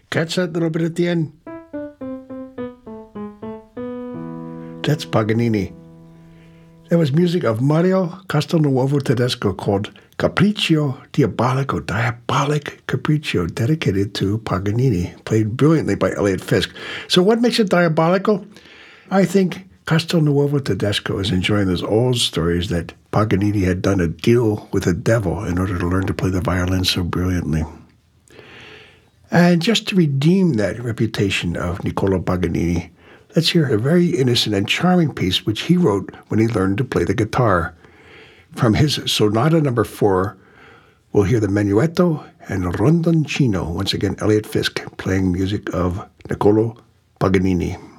Catch that little bit at the end? That's Paganini. That was music of Mario Castelnuovo Tedesco called Capriccio Diabolico, Diabolic Capriccio, dedicated to Paganini, played brilliantly by Elliot Fisk. So what makes it diabolical? I think Castelnuovo Tedesco is enjoying those old stories that Paganini had done a deal with the devil in order to learn to play the violin so brilliantly. And just to redeem that reputation of Niccolò Paganini, let's hear a very innocent and charming piece which he wrote when he learned to play the guitar. From his Sonata No. 4, we'll hear the Menuetto and Rondoncino. Once again, Elliot Fisk playing music of Niccolò Paganini.